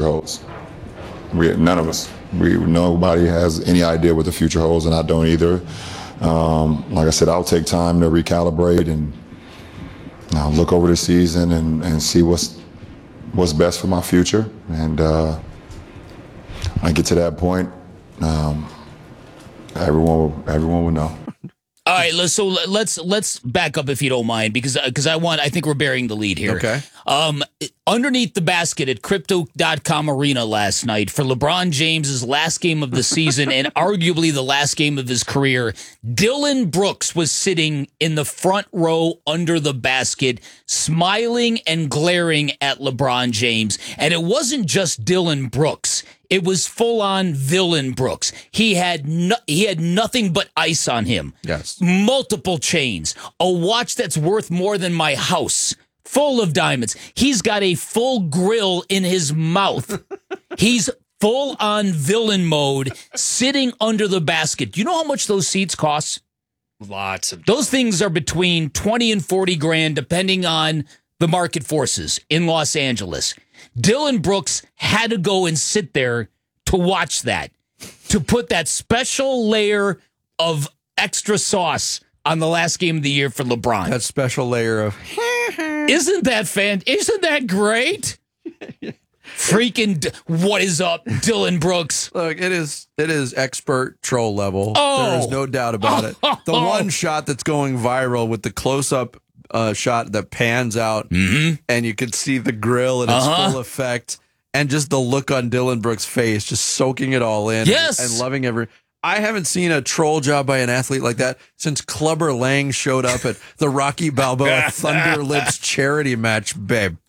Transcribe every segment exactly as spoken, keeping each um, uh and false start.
holds. We none of us. We nobody has any idea what the future holds, and I don't either. Um, like I said, I'll take time to recalibrate and you know, look over the season and, and see what's what's best for my future. And uh, I get to that point, um, everyone will, everyone will know. All right, let's so let's let's back up if you don't mind, because because I want I think we're bearing the lead here. Okay. Um, underneath the basket at Crypto dot com Arena last night for LeBron James's last game of the season and arguably the last game of his career, Dillon Brooks was sitting in the front row under the basket, smiling and glaring at LeBron James, and it wasn't just Dillon Brooks. It was full-on villain Brooks. He had no, he had nothing but ice on him. Yes. Multiple chains. A watch that's worth more than my house. Full of diamonds. He's got a full grill in his mouth. He's full-on villain mode, sitting under the basket. Do you know how much those seats cost? Lots of Those things are between twenty and forty grand, depending on the market forces in Los Angeles. Dillon Brooks had to go and sit there to watch that, to put that special layer of extra sauce on the last game of the year for LeBron. That special layer of... Isn't that fan? Isn't that great? Freaking, d- what is up, Dillon Brooks? Look, it is it is expert troll level. Oh. There is no doubt about it. The one shot that's going viral with the close-up uh, shot that pans out, Mm-hmm. and you can see the grill in its Uh-huh. full effect, and just the look on Dillon Brooks' face, just soaking it all in, Yes. and, and loving every... I haven't seen a troll job by an athlete like that since Clubber Lang showed up at the Rocky Balboa Thunder Lips charity match, babe.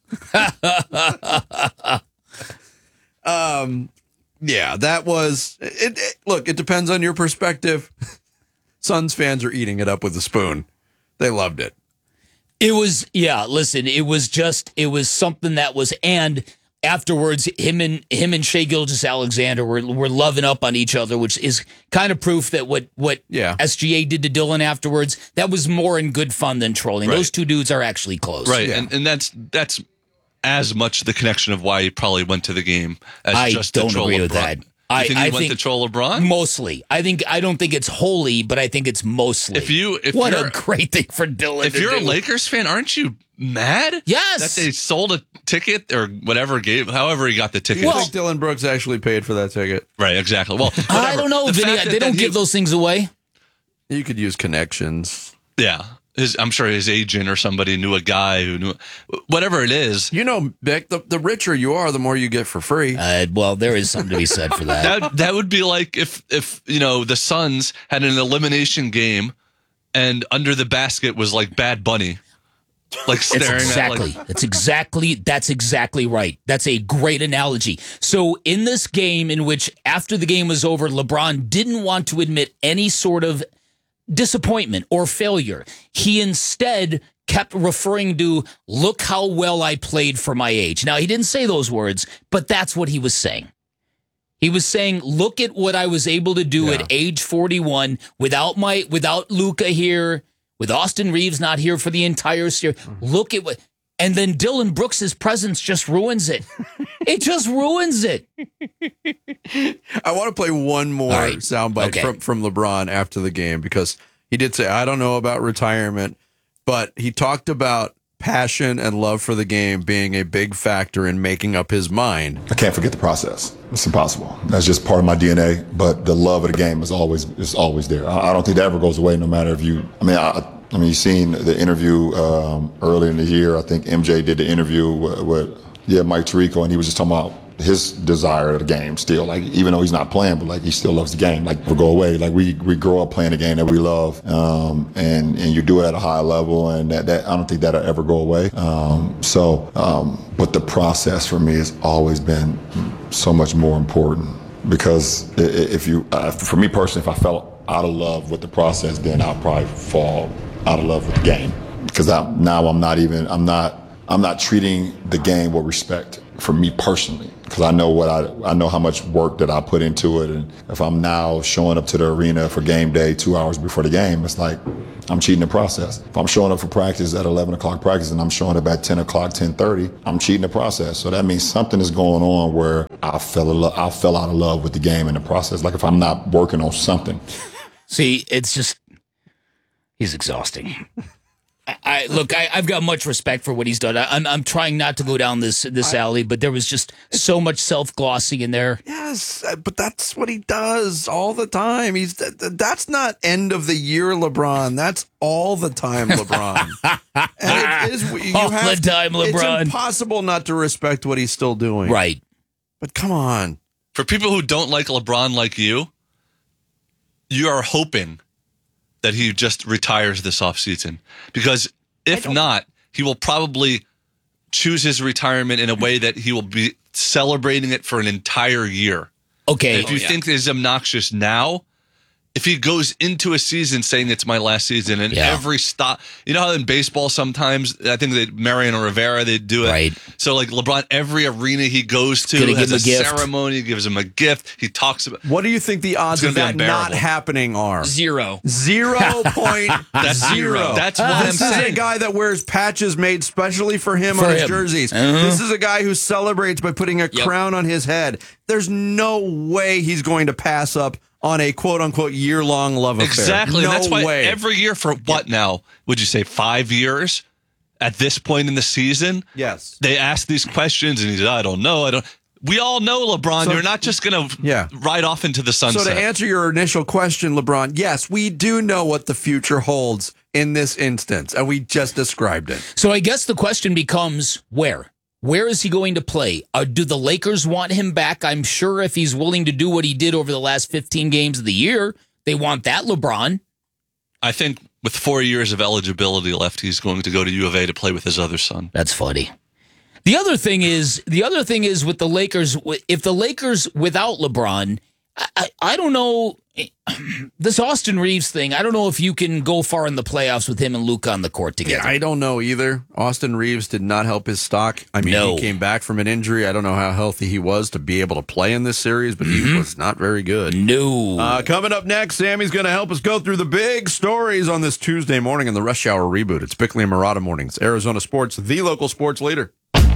um, yeah, that was it, it. Look, it depends on your perspective. Suns fans are eating it up with a spoon. They loved it. It was, yeah, listen, it was just, it was something that was, and afterwards, him and him and Shai Gilgeous-Alexander were were loving up on each other, which is kind of proof that what what Yeah. S G A did to Dillon afterwards, that was more in good fun than trolling. Right. Those two dudes are actually close. Right, Yeah. and and that's that's as much the connection of why he probably went to the game as I just don't to troll agree LeBron. with that. You I, think he I went think to troll LeBron? Mostly. I think I don't think it's wholly, but I think it's mostly. If you- if what you're- a great thing for Dillon. If to you're a do. Lakers fan, aren't you mad? Yes. That they sold a ticket or whatever gave, however he got the Do ticket. you Well- think Dillon Brooks actually paid for that ticket? Right, exactly. Well, I whatever. don't know, The Vinny. fact that- They don't that he- give those things away. You could use connections. Yeah, his, I'm sure his agent or somebody knew a guy who knew whatever it is. You know, Beck, the, the richer you are, the more you get for free. Uh, well, there is something to be said for that. That that would be like if if you know the Suns had an elimination game, and under the basket was like Bad Bunny, like That's staring exactly. at like. That's exactly. That's exactly right. That's a great analogy. So in this game, in which after the game was over, LeBron didn't want to admit any sort of disappointment or failure. He instead kept referring to, "Look how well I played for my age." Now he didn't say those words, but that's what he was saying. He was saying, "Look at what I was able to do Yeah. at age forty-one without my without Luka here, with Austin Reeves not here for the entire series. Look at what." And then Dillon Brooks' presence just ruins it. It just ruins it. I want to play one more All right. soundbite Okay. from, from LeBron after the game because he did say, I don't know about retirement, but he talked about passion and love for the game being a big factor in making up his mind. I can't forget the process. It's impossible. That's just part of my D N A. But the love of the game is always is always there. I, I don't think that ever goes away, no matter if you. I mean, I, I mean, you've seen the interview um, earlier in the year. I think M J did the interview with, with yeah Mike Tirico, and he was just talking about his desire of the game still. Like, even though he's not playing, but like he still loves the game. Like, we'll go away. Like, we we grow up playing the game that we love, um, and and you do it at a high level, and that, that I don't think that'll ever go away. Um, so, um, but the process for me has always been so much more important, because i- i- if you, uh, for me personally, if I fell out of love with the process, then I'll probably fall out of love with the game, because I, now I'm not even I'm not I'm not treating the game with respect for me personally, because I know what I I know how much work that I put into it, and if I'm now showing up to the arena for game day two hours before the game, it's like I'm cheating the process. If I'm showing up for practice at eleven o'clock practice and I'm showing up at ten o'clock, ten thirty, I'm cheating the process. So that means something is going on where I fell in love, I fell out of love with the game in the process. Like if I'm not working on something. See, it's just he's exhausting. I, I look, I, I've got much respect for what he's done. I, I'm I'm trying not to go down this this I, alley, but there was just so much self glossing in there. Yes, but that's what he does all the time. He's that's not end of the year LeBron. That's all the time LeBron. And it is you all have the time LeBron. It's impossible not to respect what he's still doing. Right. But come on. For people who don't like LeBron like you, you are hoping that he just retires this offseason. Because if not, he will probably choose his retirement in a way that he will be celebrating it for an entire year. Okay. And if you oh, yeah. think it's obnoxious now, if he goes into a season saying it's my last season and yeah. every stop, you know how in baseball sometimes, I think that Mariano Rivera, they do it. Right. So like LeBron, every arena he goes to has a, a ceremony, gives him a gift. He talks about. What do you think the odds of that not happening are? Zero. Zero point That's zero. That's what this I'm saying. This is a guy that wears patches made specially for him for on his him. jerseys. Uh-huh. This is a guy who celebrates by putting a yep. crown on his head. There's no way he's going to pass up on a quote-unquote year-long love affair. Exactly. No That's why way. Every year for what yep. now? Would you say five years at this point in the season? Yes. They ask these questions, and he's I don't know. I don't. We all know, LeBron, so, you're not just going to yeah. ride off into the sunset. So to answer your initial question, LeBron, yes, we do know what the future holds in this instance, and we just described it. So I guess the question becomes, where? Where is he going to play? Uh, do the Lakers want him back? I'm sure if he's willing to do what he did over the last fifteen games of the year, they want that LeBron. I think with four years of eligibility left, he's going to go to U of A to play with his other son. That's funny. The other thing is, the other thing is with the Lakers, if the Lakers without LeBron, I, I, I don't know, this Austin Reeves thing, I don't know if you can go far in the playoffs with him and Luka on the court together. Yeah, I don't know either. Austin Reeves did not help his stock. I mean, no. he came back from an injury. I don't know how healthy he was to be able to play in this series, but mm-hmm. he was not very good. No. Uh, coming up next, Sammy's going to help us go through the big stories on this Tuesday morning in the Rush Hour Reboot. It's Bickley and Murata Mornings, Arizona Sports, the local sports leader.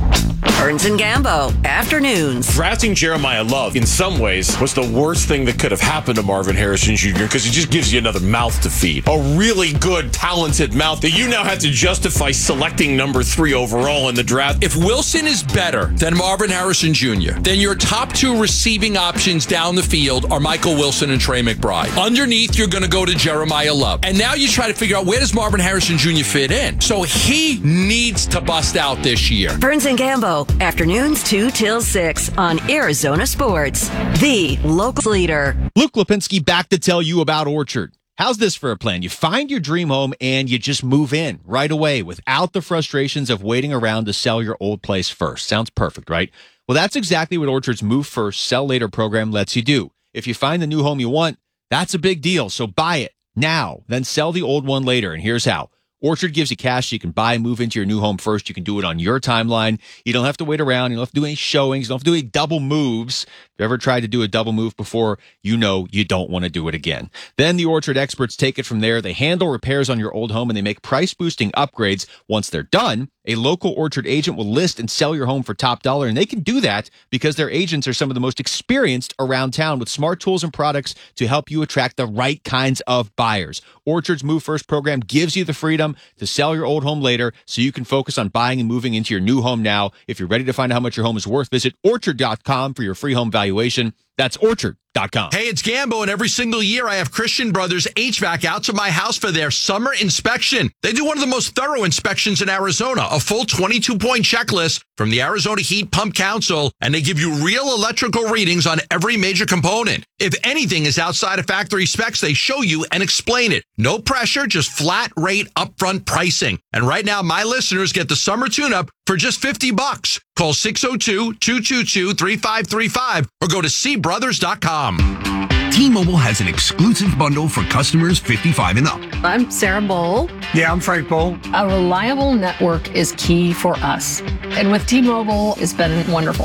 Burns and Gambo, afternoons. Drafting Jeremiah Love, in some ways, was the worst thing that could have happened to Marvin Harrison Junior because it just gives you another mouth to feed. A really good, talented mouth that you now have to justify selecting number three overall in the draft. If Wilson is better than Marvin Harrison Junior, then your top two receiving options down the field are Michael Wilson and Trey McBride. Underneath, you're going to go to Jeremiah Love. And now you try to figure out where does Marvin Harrison Junior fit in. So he needs to bust out this year. Burns and Gambo, afternoons two till six on Arizona Sports, the local leader. Luke Lipinski back to tell you about Orchard. How's this for a plan? You find your dream home and you just move in right away without the frustrations of waiting around to sell your old place first. Sounds perfect, right? Well, that's exactly what Orchard's Move First, Sell Later program lets you do. If you find the new home you want, that's a big deal. So buy it now, then sell the old one later. And here's how. Orchard gives you cash so you can buy and move into your new home first. You can do it on your timeline. You don't have to wait around. You don't have to do any showings. You don't have to do any double moves. If you ever tried to do a double move before, you know you don't want to do it again. Then the Orchard experts take it from there. They handle repairs on your old home and they make price-boosting upgrades. Once they're done, a local Orchard agent will list and sell your home for top dollar. And they can do that because their agents are some of the most experienced around town with smart tools and products to help you attract the right kinds of buyers. Orchard's Move First program gives you the freedom to sell your old home later so you can focus on buying and moving into your new home now. If you're ready to find out how much your home is worth, visit orchard dot com for your free home valuation. That's orchard dot com. Hey, it's Gambo, and every single year I have Christian Brothers H V A C out to my house for their summer inspection. They do one of the most thorough inspections in Arizona, a full twenty-two point checklist from the Arizona Heat Pump Council, and they give you real electrical readings on every major component. If anything is outside of factory specs, they show you and explain it. No pressure, just flat rate upfront pricing. And right now, my listeners get the summer tune-up for just fifty bucks. Call six oh two, two two two, three five three five or go to c brothers dot com. T-Mobile has an exclusive bundle for customers fifty-five and up. I'm Sarah Bowl. Yeah, I'm Frank Bowl. A reliable network is key for us. And with T-Mobile, it's been wonderful.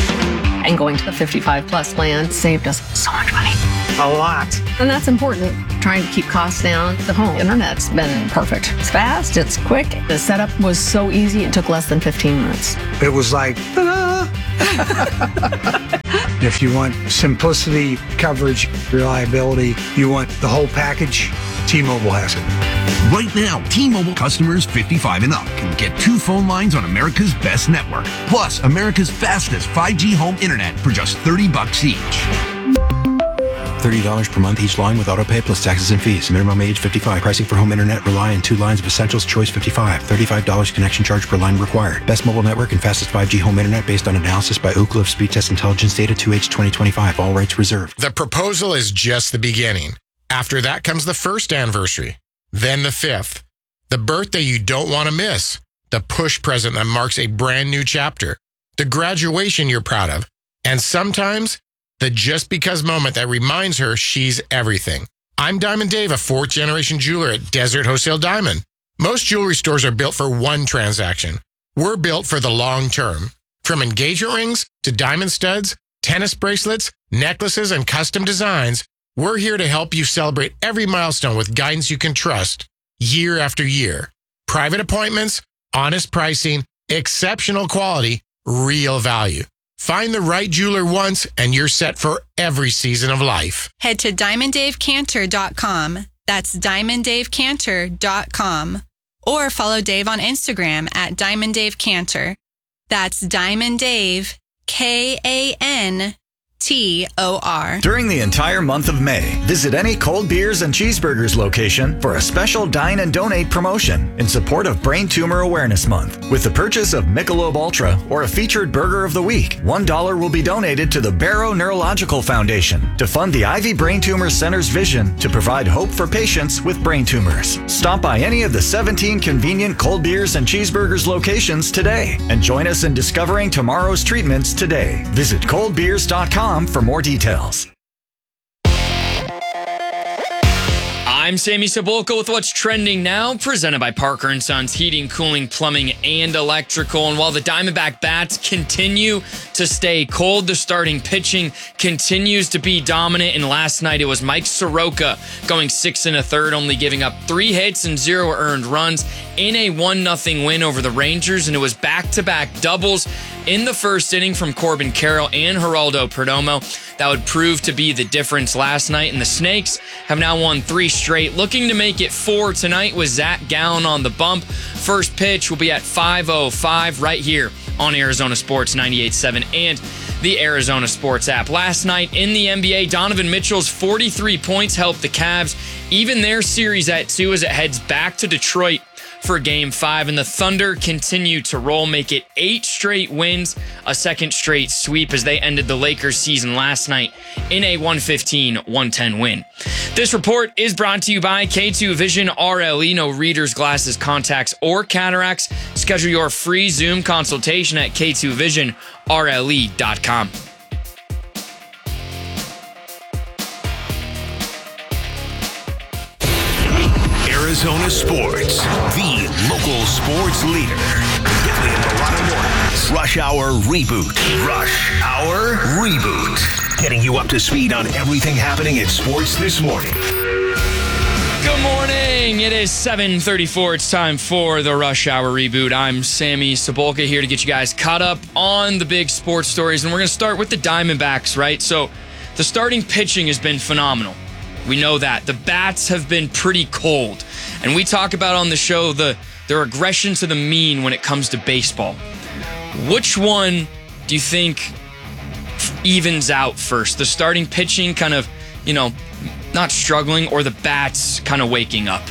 And going to the fifty-five plus plan saved us so much money. A lot. And that's important. Trying to keep costs down. The home internet's been perfect. It's fast, it's quick. The setup was so easy, it took less than fifteen minutes. It was like, ta-da! If you want simplicity, coverage, reliability, you want the whole package, T-Mobile has it. Right now, T-Mobile customers fifty-five and up can get two phone lines on America's best network, plus America's fastest five G home internet for just thirty bucks each. thirty dollars per month each line with autopay plus taxes and fees. Minimum age fifty-five. Pricing for home internet rely on two lines of Essentials Choice fifty-five. thirty-five dollars connection charge per line required. Best mobile network and fastest five G home internet based on analysis by Ookla of Speed Test Intelligence data two H twenty twenty-five. All rights reserved. The proposal is just the beginning. After that comes the first anniversary, then the fifth, the birthday you don't want to miss, the push present that marks a brand new chapter, the graduation you're proud of, and sometimes the just because moment that reminds her she's everything. I'm Diamond Dave, a fourth generation jeweler at Desert Wholesale Diamond. Most jewelry stores are built for one transaction. We're built for the long term. From engagement rings to diamond studs, tennis bracelets, necklaces, and custom designs, we're here to help you celebrate every milestone with guidance you can trust year after year. Private appointments, honest pricing, exceptional quality, real value. Find the right jeweler once and you're set for every season of life. Head to diamond dave cantor dot com. That's diamond dave cantor dot com. Or follow Dave on Instagram at diamond dave cantor. That's Diamond Dave, K A N T O R. During the entire month of May, visit any Cold Beers and Cheeseburgers location for a special Dine and Donate promotion in support of Brain Tumor Awareness Month. With the purchase of Michelob Ultra or a featured Burger of the Week, one dollar will be donated to the Barrow Neurological Foundation to fund the Ivy Brain Tumor Center's vision to provide hope for patients with brain tumors. Stop by any of the seventeen convenient Cold Beers and Cheeseburgers locations today and join us in discovering tomorrow's treatments today. Visit cold beers dot com for more details. I'm Sammy Cebulka with what's trending now, presented by Parker and Sons Heating, Cooling, Plumbing, and Electrical. And while the Diamondback bats continue to stay cold, the starting pitching continues to be dominant. And last night it was Mike Soroka going six and a third, only giving up three hits and zero earned runs in a one nothing win over the Rangers. And it was back-to-back doubles in the first inning from Corbin Carroll and Geraldo Perdomo that would prove to be the difference last night. And the Snakes have now won three straight, looking to make it four tonight with Zach Gallen on the bump. First pitch will be at five oh five right here on Arizona Sports ninety-eight point seven and the Arizona Sports app. Last night in the N B A, Donovan Mitchell's forty-three points helped the Cavs even their series at two as it heads back to Detroit for game five, and the Thunder continue to roll, make it eight straight wins, a second straight sweep as they ended the Lakers season last night in a one fifteen one ten win. This report is brought to you by K two Vision R L E. No readers, glasses, contacts, or cataracts. Schedule your free Zoom consultation at K two vision R L E dot com. Arizona Sports, the local sports leader. Billy and Milano Mornings. Rush Hour Reboot. Rush Hour Reboot. Getting you up to speed on everything happening in sports this morning. Good morning. It is seven thirty-four. It's time for the Rush Hour Reboot. I'm Sammy Cebulka here to get you guys caught up on the big sports stories. And we're going to start with the Diamondbacks, right? So the starting pitching has been phenomenal. We know that. The bats have been pretty cold. And we talk about on the show the their aggression to the mean when it comes to baseball. Which one do you think evens out first? The starting pitching kind of, you know, not struggling, or the bats kind of waking up?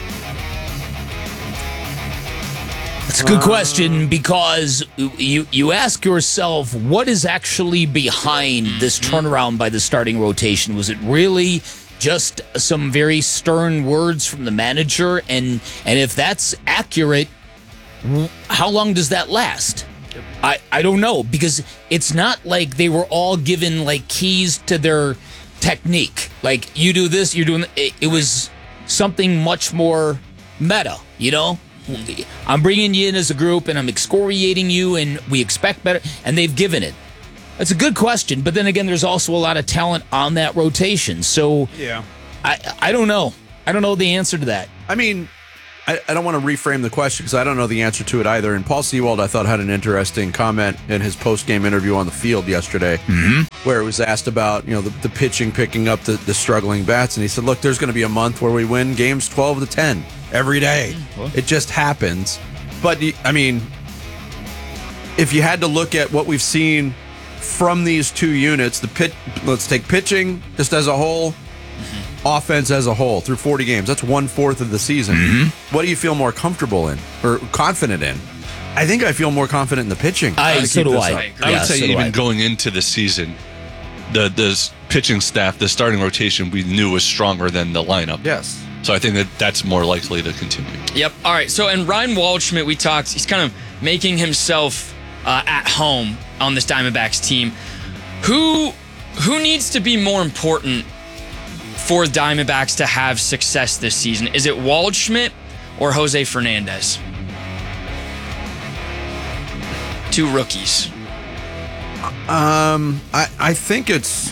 That's a good question, because you you ask yourself, what is actually behind this turnaround by the starting rotation? Was it really just some very stern words from the manager? And and if that's accurate, how long does that last? I, I don't know, because it's not like they were all given like keys to their technique. Like, you do this, you're doing it. It was something much more meta, you know? I'm bringing you in as a group and I'm excoriating you and we expect better, and they've given it. That's a good question, but then again, there's also a lot of talent on that rotation. So yeah, I I don't know. I don't know the answer to that. I mean, I, I don't want to reframe the question because I don't know the answer to it either. And Paul Sewald, I thought, had an interesting comment in his post-game interview on the field yesterday, mm-hmm. where it was asked about, you know, the, the pitching picking up the, the struggling bats. And he said, look, there's going to be a month where we win games twelve to ten every day. Well, it just happens. But, I mean, if you had to look at what we've seen from these two units, the pit, let's take pitching just as a whole, mm-hmm. offense as a whole through forty games. That's one fourth of the season. Mm-hmm. What do you feel more comfortable in or confident in? I think I feel more confident in the pitching. I, so do I. I, I yeah, would say so even I. going into the season, the the pitching staff, the starting rotation, we knew was stronger than the lineup. Yes. So I think that that's more likely to continue. Yep. All right. So, and Ryan Waldschmidt, we talked, he's kind of making himself uh, at home on this Diamondbacks team. Who who needs to be more important for Diamondbacks to have success this season? Is it Waldschmidt or Jose Fernandez? Two rookies. Um, I, I think it's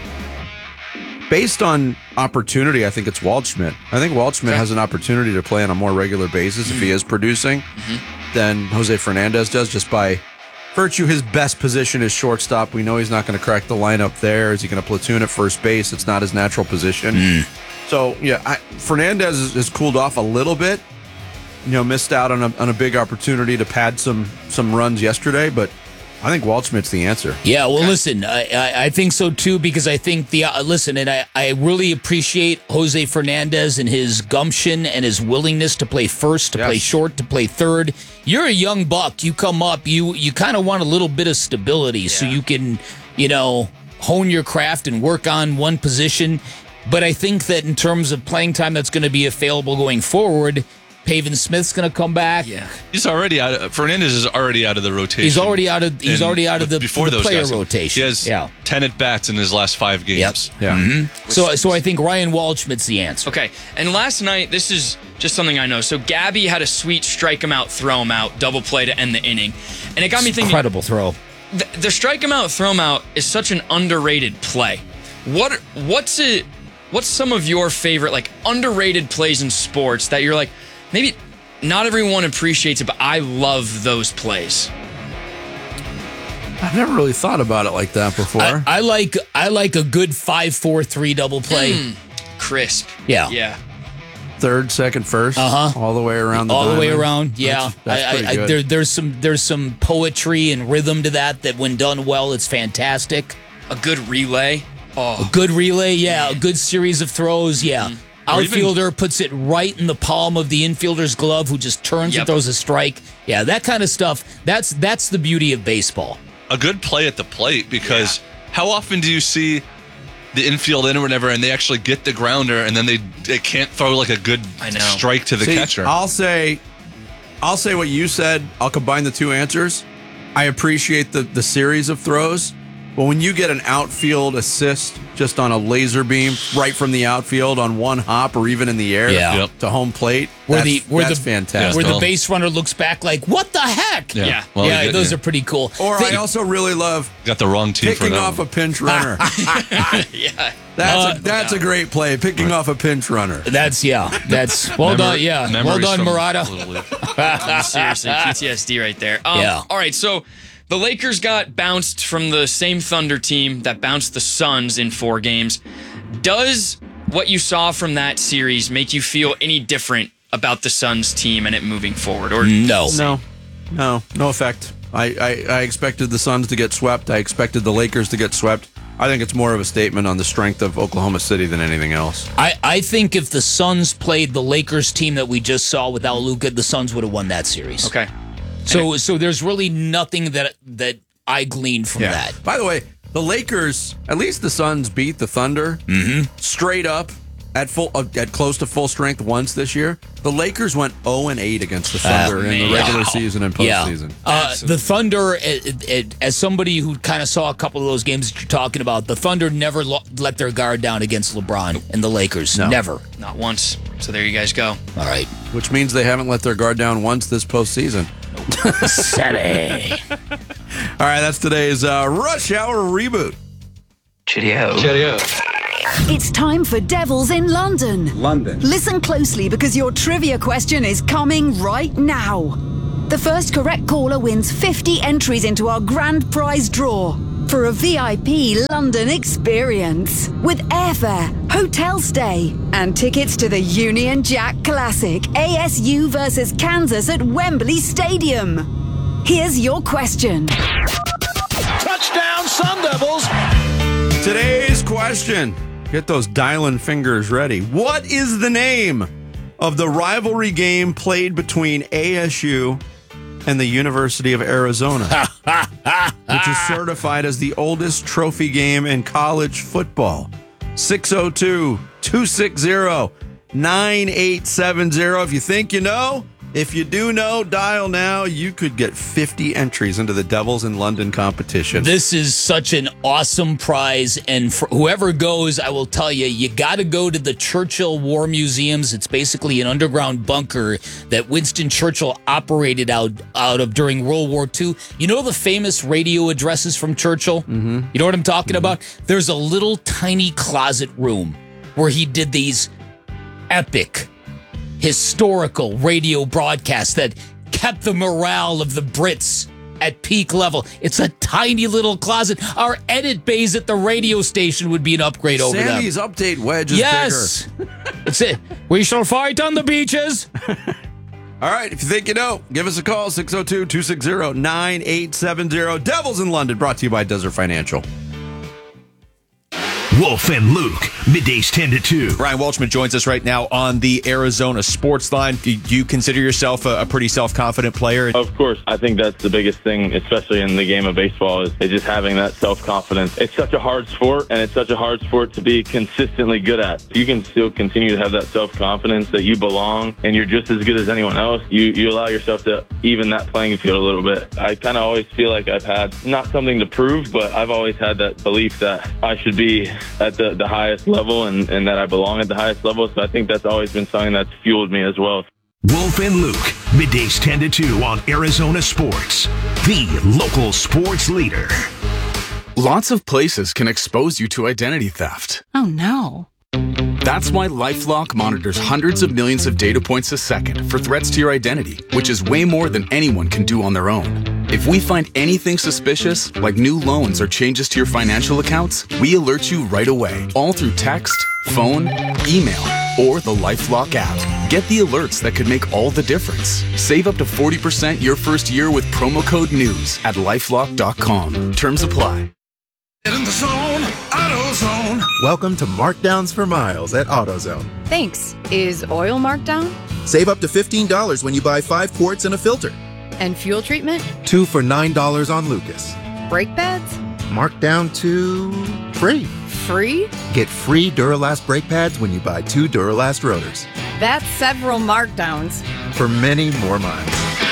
based on opportunity. I think it's Waldschmidt. I think Waldschmidt okay. has an opportunity to play on a more regular basis mm-hmm. if he is producing mm-hmm. than Jose Fernandez does, just by virtue. His best position is shortstop. We know he's not going to crack the lineup there. Is he going to platoon at first base? It's not his natural position. Mm. So, yeah, I, Fernandez has cooled off a little bit. You know, missed out on a, on a big opportunity to pad some some runs yesterday, but I think Waldschmidt's the answer. Yeah, well, listen, I, I, I think so too, because I think the uh, listen, and I, I really appreciate Jose Fernandez and his gumption and his willingness to play first, to yes. play short, to play third. You're a young buck. You come up, you you kind of want a little bit of stability yeah. so you can, you know, hone your craft and work on one position. But I think that in terms of playing time that's going to be available going forward, Pavin Smith's going to come back. Yeah, he's already out. Of, Fernandez is already out of the rotation. He's already out of. He's and already out of the, before the those player guys, rotation. He has yeah. ten at bats in his last five games. Yep. Yeah. Mm-hmm. So, so I think Ryan Waldschmidt's the answer. Okay. And last night, this is just something I know. So Gabby had a sweet strike him out, throw him out, double play to end the inning, and it got me thinking. Incredible throw. The, the strike him out, throw him out is such an underrated play. What what's it? What's some of your favorite like underrated plays in sports that you're like maybe? Not everyone appreciates it, but I love those plays. I've never really thought about it like that before. I, I like I like a good five four three double play. Mm, crisp. Yeah. Yeah. Third, second, first. Uh-huh. All the way around the All diamond. the way around, yeah. That's, that's I, I, pretty good. There, there's some there's some poetry and rhythm to that that when done well, it's fantastic. A good relay. Oh. A good relay, yeah. A good series of throws, yeah. Mm-hmm. Outfielder puts it right in the palm of the infielder's glove, who just turns yep. and throws a strike. Yeah, that kind of stuff. That's that's the beauty of baseball. A good play at the plate, because yeah. how often do you see the infield in or whatever, and they actually get the grounder, and then they they can't throw like a good I know. strike to the see, catcher? I'll say, I'll say what you said. I'll combine the two answers. I appreciate the the series of throws. But when you get an outfield assist just on a laser beam right from the outfield on one hop or even in the air yeah. yep. to home plate, where that's, the, where that's the, fantastic. Where the base runner looks back like, what the heck? Yeah, yeah, well, yeah those are pretty cool. Or they, I also really love got the wrong team picking for that off one. a pinch runner. yeah. That's, uh, a, that's a great play, picking right. off a pinch runner. That's, yeah, that's, well Memor- done, yeah. Well done, Murata. Seriously, P T S D right there. Um, yeah. All right, so the Lakers got bounced from the same Thunder team that bounced the Suns in four games. Does what you saw from that series make you feel any different about the Suns team and it moving forward? Or no. No. No. No effect. I, I, I expected the Suns to get swept. I expected the Lakers to get swept. I think it's more of a statement on the strength of Oklahoma City than anything else. I, I think if the Suns played the Lakers team that we just saw without Luka, the Suns would have won that series. Okay. So so there's really nothing that that I gleaned from yeah. that. By the way, the Lakers, at least the Suns beat the Thunder mm-hmm. straight up at full uh, at close to full strength once this year. The Lakers went oh and eight against the Thunder uh, in the regular wow. season and postseason. Yeah. Uh, the Thunder, it, it, as somebody who kind of saw a couple of those games that you're talking about, the Thunder never lo- let their guard down against LeBron and the Lakers. No. Never. Not once. So there you guys go. All right. Which means they haven't let their guard down once this postseason. City. All right, that's today's uh, Rush Hour Reboot. Cheerio. Cheerio. It's time for Devils in London. London. Listen closely because your trivia question is coming right now. The first correct caller wins fifty entries into our grand prize draw for a V I P London experience with airfare, hotel stay, and tickets to the Union Jack Classic A S U versus Kansas at Wembley Stadium. Here's your question. Touchdown, Sun Devils! Today's question. Get those dialing fingers ready. What is the name of the rivalry game played between A S U and the University of Arizona, which is certified as the oldest trophy game in college football? six oh two, two six zero, nine eight seven zero. If you think you know, if you do know, dial now. You could get fifty entries into the Devils in London competition. This is such an awesome prize, and for whoever goes, I will tell you, you got to go to the Churchill War Museums. It's basically an underground bunker that Winston Churchill operated out, out of during World War Two. You know the famous radio addresses from Churchill? Mm-hmm. You know what I'm talking mm-hmm. about? There's a little tiny closet room where he did these epic historical radio broadcasts that kept the morale of the Brits at peak level. It's a tiny little closet. Our edit bays at the radio station would be an upgrade over them. Sandy's update wedge is yes. bigger. That's it. We shall fight on the beaches. All right, if you think you know, give us a call, six oh two, two six zero, nine eight seven zero. Devils in London, brought to you by Desert Financial. Wolf and Luke, middays ten to two. Ryan Welchman joins us right now on the Arizona Sports Line. Do you consider yourself a, a pretty self-confident player? Of course. I think that's the biggest thing, especially in the game of baseball, is, is just having that self-confidence. It's such a hard sport, and it's such a hard sport to be consistently good at. You can still continue to have that self-confidence that you belong, and you're just as good as anyone else. You, you allow yourself to even that playing field a little bit. I kind of always feel like I've had, not something to prove, but I've always had that belief that I should be at the, the highest level and, and that I belong at the highest level. So I think that's always been something that's fueled me as well. Wolf and Luke, middays ten to two on Arizona Sports, the local sports leader. Lots of places can expose you to identity theft. Oh, no. That's why LifeLock monitors hundreds of millions of data points a second for threats to your identity, which is way more than anyone can do on their own. If we find anything suspicious, like new loans or changes to your financial accounts, we alert you right away, all through text, phone, email, or the LifeLock app. Get the alerts that could make all the difference. Save up to forty percent your first year with promo code NEWS at lifelock dot com. Terms apply. Get in the zone, AutoZone. Welcome to Markdowns for Miles at AutoZone. Thanks. Is oil marked down? Save up to fifteen dollars when you buy five quarts and a filter. And fuel treatment? Two for nine dollars on Lucas. Brake pads? Marked down to free. Free? Get free Duralast brake pads when you buy two Duralast rotors. That's several markdowns. For many more miles.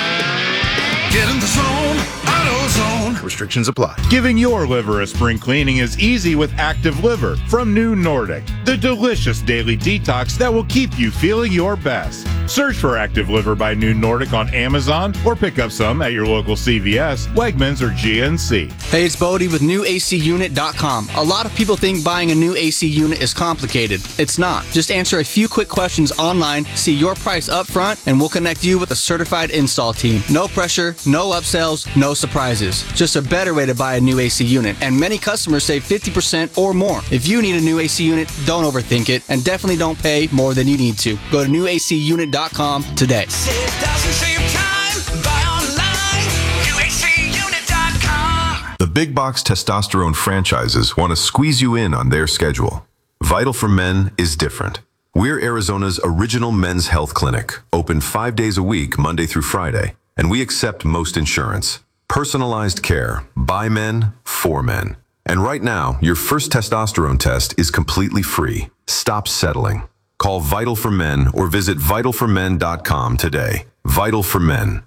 Get in the zone, AutoZone. Restrictions apply. Giving your liver a spring cleaning is easy with Active Liver from New Nordic, the delicious daily detox that will keep you feeling your best. Search for Active Liver by New Nordic on Amazon or pick up some at your local C V S, Wegmans, or G N C. Hey, it's Bodie with new A C unit dot com. A lot of people think buying a new A C unit is complicated. It's not. Just answer a few quick questions online, see your price up front, and we'll connect you with a certified install team. No pressure, no upsells, no surprises. Just a better way to buy a new A C unit, and many customers save fifty percent or more. If you need a new A C unit, don't overthink it, and definitely don't pay more than you need to. Go to new A C unit dot com today. Save doesn't save time. Buy online. new A C unit dot com. The big box testosterone franchises want to squeeze you in on their schedule. Vital for Men is different. We're Arizona's original men's health clinic, open five days a week, Monday through Friday, and we accept most insurance. Personalized care, by men, for men. And right now, your first testosterone test is completely free. Stop settling. Call Vital for Men or visit vital for men dot com today. Vital for Men.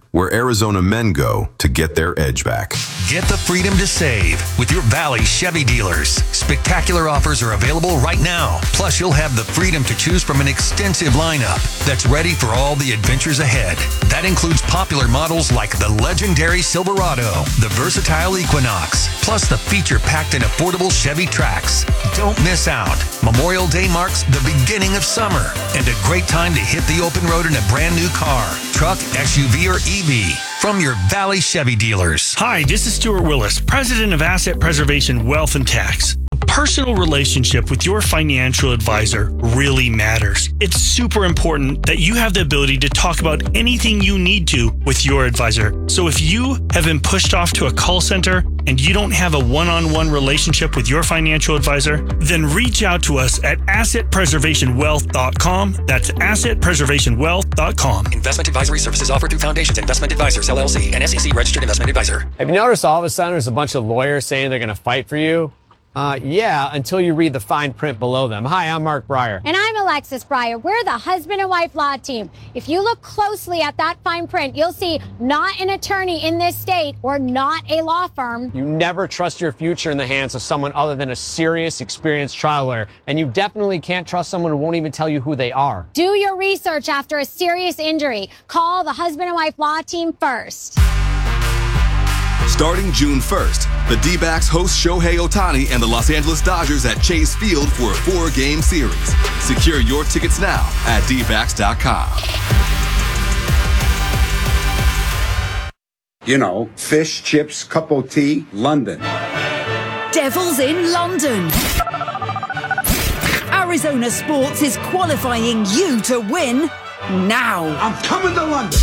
where Arizona men go to get their edge back. Get the freedom to save with your Valley Chevy dealers. Spectacular offers are available right now. Plus, you'll have the freedom to choose from an extensive lineup that's ready for all the adventures ahead. That includes popular models like the legendary Silverado, the versatile Equinox, plus the feature-packed and affordable Chevy Trax. Don't miss out. Memorial Day marks the beginning of summer and a great time to hit the open road in a brand new car, truck, S U V, or E V from your Valley Chevy dealers. Hi, this is Stuart Willis, president of Asset Preservation Wealth and Tax. A personal relationship with your financial advisor really matters. It's super important that you have the ability to talk about anything you need to with your advisor. So if you have been pushed off to a call center and you don't have a one-on-one relationship with your financial advisor, then reach out to us at asset preservation wealth dot com. That's asset preservation wealth dot com. Investment advisory services offered through Foundations Investment Advisors, L L C, an S E C registered investment advisor. Have you noticed all of a sudden there's a bunch of lawyers saying they're going to fight for you? Uh, yeah, until you read the fine print below them. Hi, I'm Mark Breyer. And I'm Alexis Breyer. We're the husband and wife law team. If you look closely at that fine print, you'll see not an attorney in this state or not a law firm. You never trust your future in the hands of someone other than a serious, experienced trial lawyer. And you definitely can't trust someone who won't even tell you who they are. Do your research after a serious injury. Call the husband and wife law team first. Starting June first, the D-backs host Shohei Ohtani and the Los Angeles Dodgers at Chase Field for a four-game series. Secure your tickets now at D backs dot com. You know, fish, chips, cup of tea, London. Devils in London. Arizona Sports is qualifying you to win now. I'm coming to London.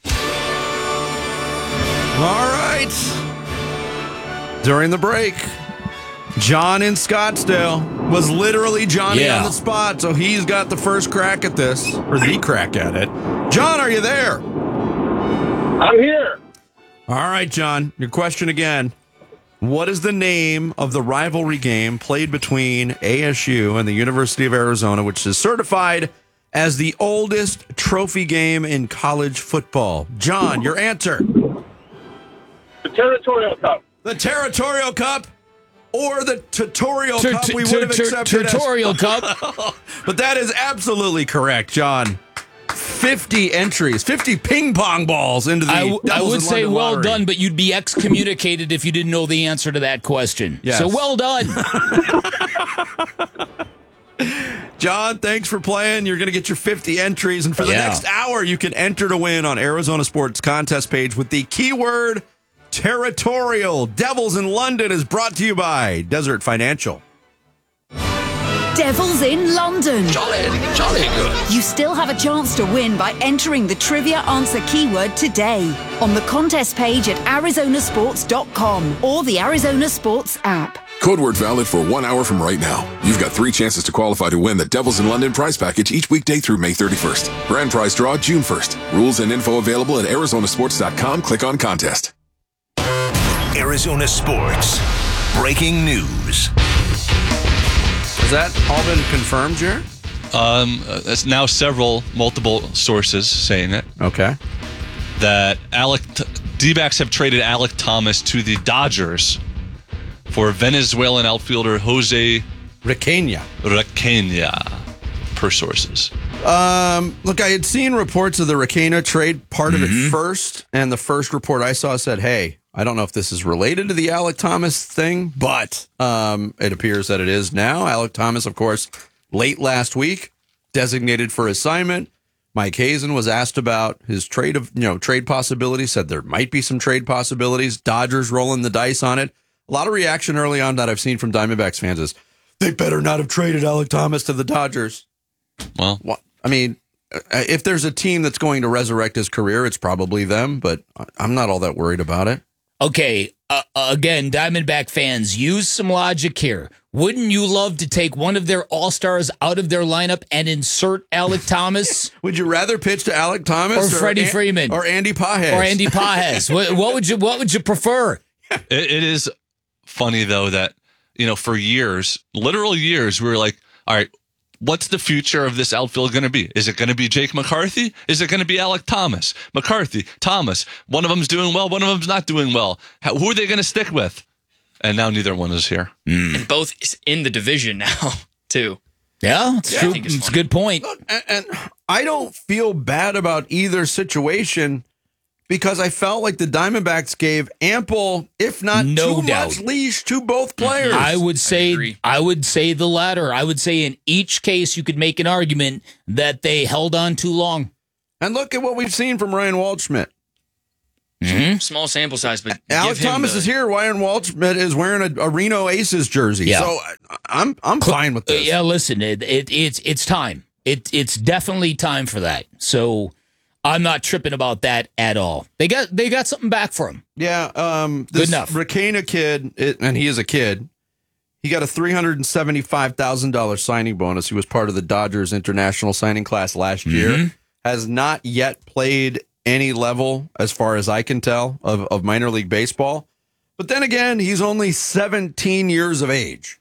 All right. During the break, John in Scottsdale was literally Johnny Yeah. on the spot, so he's got the first crack at this, or the crack at it. John, are you there? I'm here. All right, John, your question again. What is the name of the rivalry game played between A S U and the University of Arizona, which is certified as the oldest trophy game in college football? John, your answer. The Territorial Cup. The Territorial Cup or the Tutorial Tur- Cup we tur- would have tur- accepted. as- Tutorial Cup. But that is absolutely correct, John. fifty entries, fifty ping pong balls into the I, w- I Devils would in say London well lottery. done, but you'd be excommunicated if you didn't know the answer to that question. Yes. So well done. John, thanks for playing. You're going to get your fifty entries. And for the Yeah. next hour, you can enter to win on Arizona Sports contest page with the keyword territorial. Devils in London is brought to you by Desert Financial. Devils in London. Jolly, jolly good. You still have a chance to win by entering the trivia answer keyword today on the contest page at arizona sports dot com or the Arizona Sports app. Code word valid for one hour from right now. You've got three chances to qualify to win the Devils in London prize package each weekday through May thirty-first. Grand prize draw June first. Rules and info available at arizona sports dot com. Click on contest. Arizona Sports. Breaking news. Has that all been confirmed, Jared? Um, uh, that's now several, multiple sources saying it. Okay. That Alec D-backs have traded Alec Thomas to the Dodgers for Venezuelan outfielder Jose Requena. Requena, per sources. Um, look, I had seen reports of the Requena trade, part of Mm-hmm. it first, and the first report I saw said, hey, I don't know if this is related to the Alec Thomas thing, but um, it appears that it is now. Alec Thomas, of course, late last week, designated for assignment. Mike Hazen was asked about his trade of, you know, trade possibilities, said there might be some trade possibilities. Dodgers rolling the dice on it. A lot of reaction early on that I've seen from Diamondbacks fans is, they better not have traded Alec Thomas to the Dodgers. Well, well I mean, if there's a team that's going to resurrect his career, it's probably them, but I'm not all that worried about it. Okay, uh, again, Diamondback fans, use some logic here. Wouldn't you love to take one of their all-stars out of their lineup and insert Alec Thomas? Would you rather pitch to Alec Thomas or Freddie An- Freeman or Andy Pages or Andy Pages? what, what would you What would you prefer? It, it is funny though that, you know, for years, literal years, we were like, all right, what's the future of this outfield going to be? Is it going to be Jake McCarthy? Is it going to be Alec Thomas? McCarthy, Thomas, one of them's doing well, one of them's not doing well. How, who are they going to stick with? And now neither one is here. Mm. And both is in the division now, too. Yeah, it's yeah, true. It's, it's a good point. And, and I don't feel bad about either situation because I felt like the Diamondbacks gave ample, if not no too doubt. much leash to both players. I would say I, I would say the latter. I would say in each case you could make an argument that they held on too long. And look at what we've seen from Ryan Waldschmidt. Mm-hmm. Small sample size, but Alec Thomas the, is here. Ryan Waldschmidt is wearing a, a Reno Aces jersey. Yeah. So I'm I'm fine with this. Yeah, listen, it, it it's it's time. It it's definitely time for that. So I'm not tripping about that at all. They got they got something back for him. Yeah, um, this Good enough. Racana kid, it, and he is a kid. He got a three hundred seventy-five thousand dollars signing bonus. He was part of the Dodgers international signing class last year. Mm-hmm. Has not yet played any level, as far as I can tell, of, of minor league baseball. But then again, he's only seventeen years of age.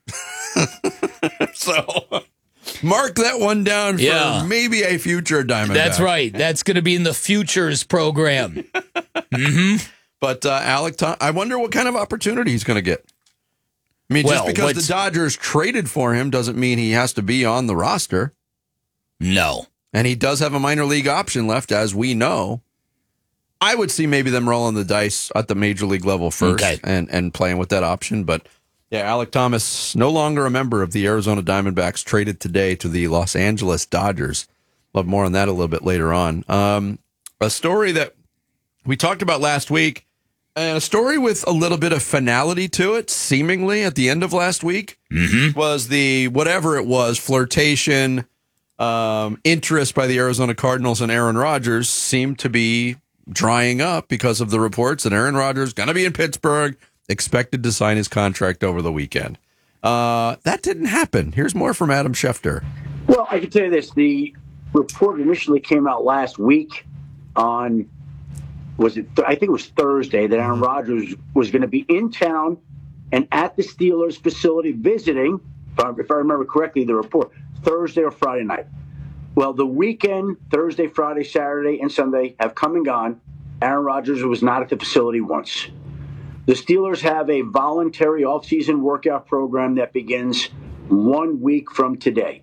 So mark that one down for Yeah. maybe a future Diamondback. That's right. That's going to be in the futures program. Mm-hmm. But uh, Alec, Tom- I wonder what kind of opportunity he's going to get. I mean, Well, just because what's- the Dodgers traded for him doesn't mean he has to be on the roster. No. And he does have a minor league option left, as we know. I would see maybe them rolling the dice at the major league level first Okay. and, and playing with that option. But yeah, Alec Thomas, no longer a member of the Arizona Diamondbacks, traded today to the Los Angeles Dodgers. We'll have more on that a little bit later on. Um, a story that we talked about last week, and a story with a little bit of finality to it, seemingly at the end of last week, mm-hmm. was the whatever it was, flirtation, um, interest by the Arizona Cardinals and Aaron Rodgers seemed to be drying up because of the reports that Aaron Rodgers going to be in Pittsburgh, expected to sign his contract over the weekend. Uh, that didn't happen. Here's more from Adam Schefter. Well, I can tell you this. The report initially came out last week on, was it, I think it was Thursday, that Aaron Rodgers was going to be in town and at the Steelers facility visiting, if I, if I remember correctly, the report, Thursday or Friday night. Well, the weekend, Thursday, Friday, Saturday, and Sunday have come and gone. Aaron Rodgers was not at the facility once. The Steelers have a voluntary off-season workout program that begins one week from today.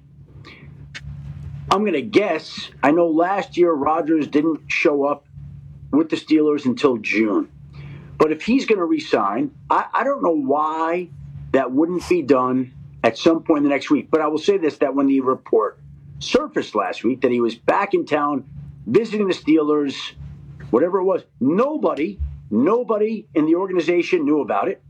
I'm going to guess, I know last year Rodgers didn't show up with the Steelers until June. But if he's going to resign, I, I don't know why that wouldn't be done at some point in the next week. But I will say this, that when the report surfaced last week that he was back in town visiting the Steelers, whatever it was, nobody, nobody in the organization knew about it.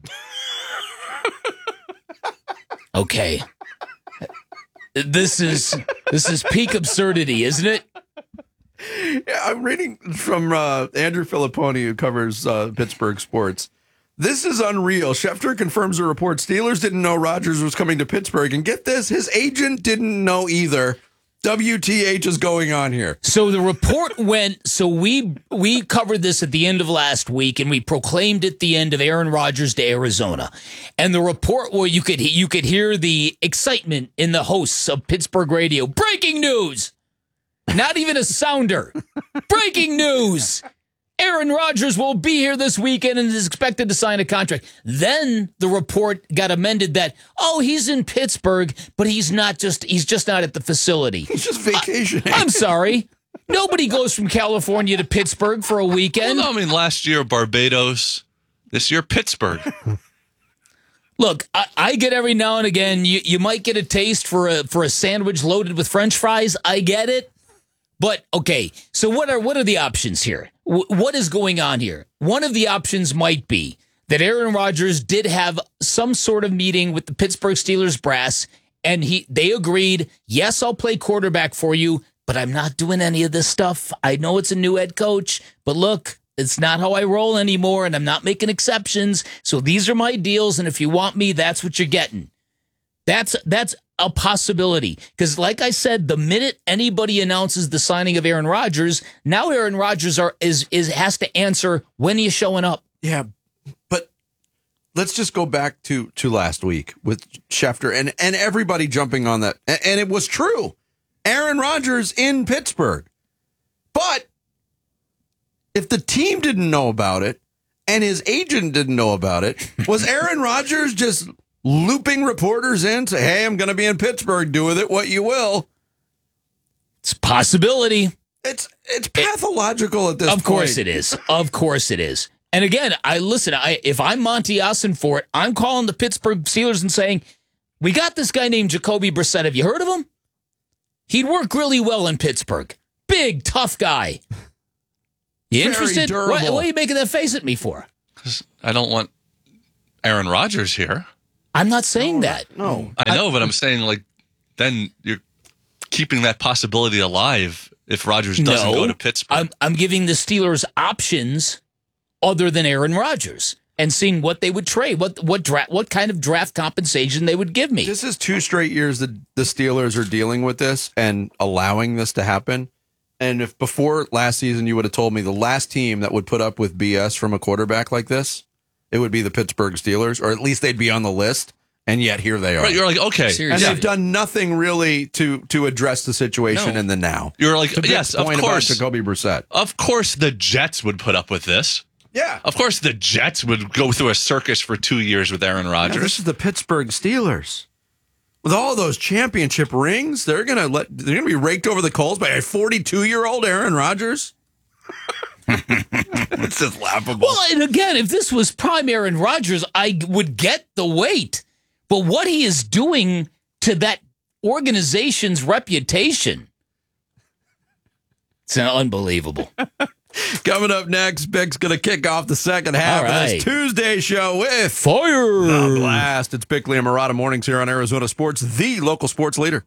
Okay. This is this is peak absurdity, isn't it? Yeah, I'm reading from uh, Andrew Filipponi, who covers uh, Pittsburgh sports. This is unreal. Schefter confirms the report. Steelers didn't know Rodgers was coming to Pittsburgh. And get this, his agent didn't know either. W T H is going on here. So the report went, so we we covered this at the end of last week, and we proclaimed at the end of Aaron Rodgers to Arizona. And the report, where you could you could hear the excitement in the hosts of Pittsburgh radio. Breaking news! Not even a sounder. Breaking news! Aaron Rodgers will be here this weekend and is expected to sign a contract. Then the report got amended that, oh, he's in Pittsburgh, but he's not just, he's just not at the facility. He's just vacationing. I, I'm sorry. Nobody goes from California to Pittsburgh for a weekend. Well, no, I mean, last year, Barbados. This year, Pittsburgh. Look, I, I get every now and again, you, you might get a taste for a for a sandwich loaded with French fries. I get it. But, okay, so what are what are the options here? W- what is going on here? One of the options might be that Aaron Rodgers did have some sort of meeting with the Pittsburgh Steelers brass, and he they agreed, yes, I'll play quarterback for you, but I'm not doing any of this stuff. I know it's a new head coach, but look, it's not how I roll anymore, and I'm not making exceptions. So these are my deals, and if you want me, that's what you're getting. That's that's a possibility. Because like I said, the minute anybody announces the signing of Aaron Rodgers, now Aaron Rodgers are is is has to answer, when are you showing up? Yeah, but let's just go back to, to last week with Schefter and, and everybody jumping on that. And, and it was true. Aaron Rodgers in Pittsburgh. But if the team didn't know about it and his agent didn't know about it, was Aaron Rodgers just looping reporters in, say, hey, I'm going to be in Pittsburgh, do with it what you will? It's a possibility. It's it's pathological at this point. Of course it is. Of course it is. And again, I listen, I if I'm Monty Ossenfort, I'm calling the Pittsburgh Steelers and saying, we got this guy named Jacoby Brissett. Have you heard of him? He'd work really well in Pittsburgh. Big, tough guy. You interested? Why, why are you making that face at me for? Because I don't want Aaron Rodgers here. I'm not saying no, that. No. I know, but I'm saying, like, then you're keeping that possibility alive if Rodgers doesn't no, go to Pittsburgh. I'm, I'm giving the Steelers options other than Aaron Rodgers and seeing what they would trade, what what dra- what kind of draft compensation they would give me. This is two straight years that the Steelers are dealing with this and allowing this to happen. And if before last season you would have told me the last team that would put up with B S from a quarterback like this, it would be the Pittsburgh Steelers, or at least they'd be on the list. And yet here they are. Right, you're like, okay. Seriously. And they've done nothing really to to address the situation no. in the now. You're like, to yes, of course. Jacoby Brissett. Of course the Jets would put up with this. Yeah. Of course the Jets would go through a circus for two years with Aaron Rodgers. Yeah, this is the Pittsburgh Steelers. With all those championship rings, they're gonna let they're gonna be raked over the coals by a forty-two-year-old Aaron Rodgers. It's just laughable. Well, and again, if this was prime Aaron Rodgers, I would get the weight. But what he is doing to that organization's reputation, it's unbelievable. Coming up next, Big's going to kick off the second half right. of this Tuesday show with Fire the Blast. It's Bickley and Marotta Mornings here on Arizona Sports, the local sports leader.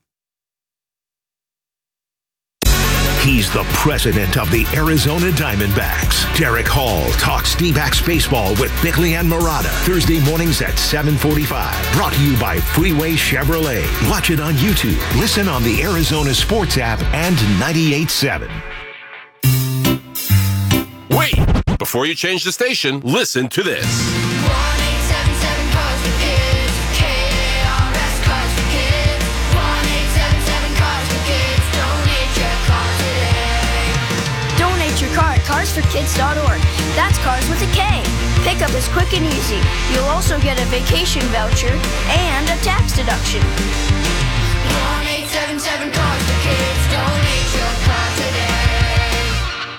He's the president of the Arizona Diamondbacks. Derek Hall talks D-backs baseball with Bickley and Marotta. Thursday mornings at seven forty-five. Brought to you by Freeway Chevrolet. Watch it on YouTube. Listen on the Arizona Sports app and ninety-eight point seven. Wait! Before you change the station, listen to this. cars for kids dot org. That's cars with a K. Pickup is quick and easy. You'll also get a vacation voucher and a tax deduction. one eight seven seven Cars for Kids. Donate your car today.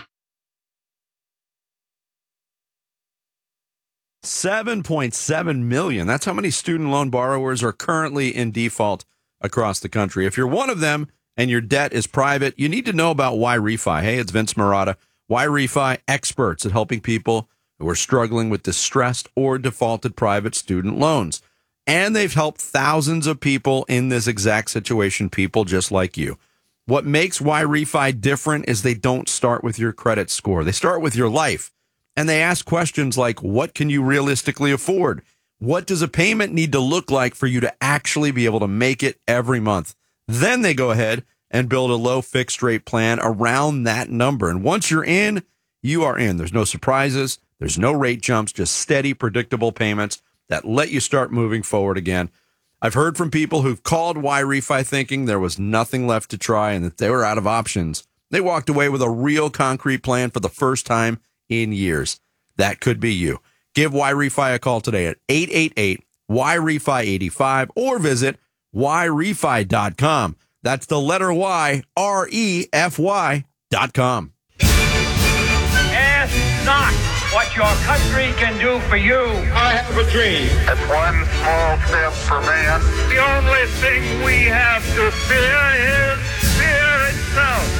seven point seven million. That's how many student loan borrowers are currently in default across the country. If you're one of them and your debt is private, you need to know about Y-Refi. Hey, it's Vince Marotta. Y-Refi, experts at helping people who are struggling with distressed or defaulted private student loans. And they've helped thousands of people in this exact situation, people just like you. What makes Y-Refi different is they don't start with your credit score. They start with your life. And they ask questions like, what can you realistically afford? What does a payment need to look like for you to actually be able to make it every month? Then they go ahead and build a low fixed rate plan around that number. And once you're in, you are in. There's no surprises. There's no rate jumps, just steady, predictable payments that let you start moving forward again. I've heard from people who've called Y-Refi thinking there was nothing left to try and that they were out of options. They walked away with a real concrete plan for the first time in years. That could be you. Give Y-Refi a call today at eight eight eight Y R E F I eighty-five or visit Y Refi dot com. That's the letter Y, R E F Y dot com. Ask not what your country can do for you. I have a dream. It's one small step for man. The only thing we have to fear is fear itself.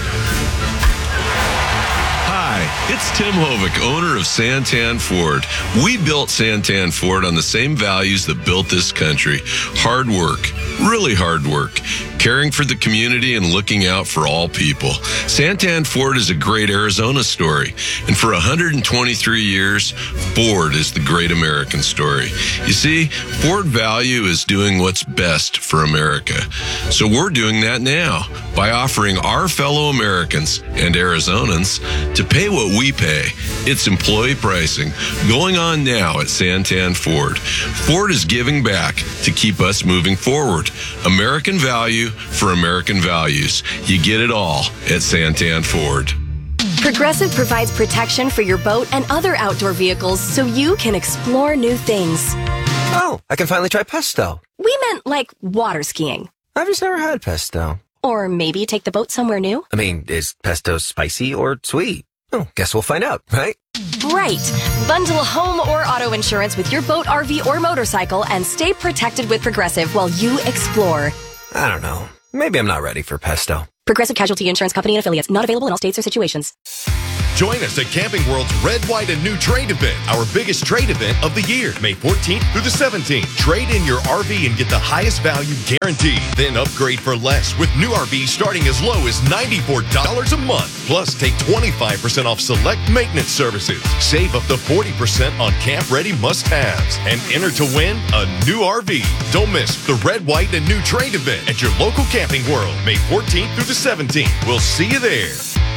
Hi, it's Tim Hovick, owner of Santan Ford. We built Santan Ford on the same values that built this country. Hard work, really hard work. caring for the community and looking out for all people. Santan Ford is a great Arizona story, and for one hundred twenty-three years, Ford is the great American story. You see, Ford Value is doing what's best for America. So we're doing that now by offering our fellow Americans and Arizonans to pay what we pay. It's employee pricing going on now at Santan Ford. Ford is giving back to keep us moving forward. American value for American values. You get it all at Santan Ford. Progressive provides protection for your boat and other outdoor vehicles so you can explore new things. Oh, I can finally try pesto. We meant like water skiing. I've just never had pesto. Or maybe take the boat somewhere new. I mean, is pesto spicy or sweet? Oh, guess we'll find out, right? Right. Bundle home or auto insurance with your boat, R V, or motorcycle and stay protected with Progressive while you explore. I don't know. Maybe I'm not ready for pesto. Progressive Casualty Insurance Company and Affiliates. Not available in all states or situations. Join us at Camping World's Red, White, and New Trade event, our biggest trade event of the year, May fourteenth through the seventeenth. Trade in your R V and get the highest value guaranteed. Then upgrade for less with new R Vs starting as low as ninety-four dollars a month. Plus, take twenty-five percent off select maintenance services. Save up to forty percent on camp-ready must-haves. And enter to win a new R V. Don't miss the Red, White, and New Trade event at your local Camping World, May fourteenth through the seventeenth. We'll see you there.